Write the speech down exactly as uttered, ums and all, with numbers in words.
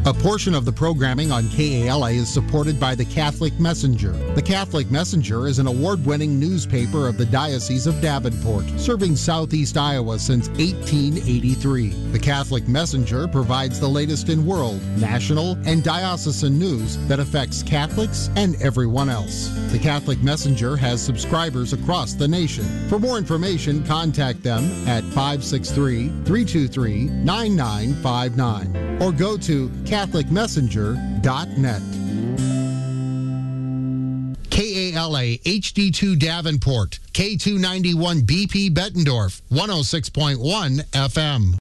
A portion of the programming on K A L A is supported by the Catholic Messenger. The Catholic Messenger is an award-winning newspaper of the Diocese of Davenport, serving southeast Iowa since eighteen eighty-three. The Catholic Messenger provides the latest in world, national, and diocesan news that affects Catholics and everyone else. The Catholic Messenger has subscribers across the nation. For more information, contact them at five six three, three two three, nine nine five nine or go to catholic messenger dot net. K A L A H D two Davenport, K two ninety-one B P Bettendorf, one oh six point one F M.